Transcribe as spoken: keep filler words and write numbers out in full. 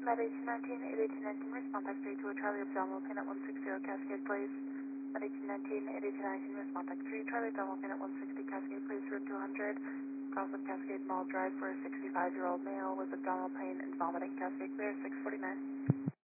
eighteen nineteen, eight eighteen nineteen, respond back three to a Charlie abdominal pain at one sixty Cascade Place. At eighteen nineteen, eight eighteen nineteen, respond back three, Charlie abdominal pain at one sixty Cascade Place, room two hundred. Cross of Cascade Mall Drive for a sixty-five-year-old male with abdominal pain and vomiting. Cascade Clear, six forty-nine.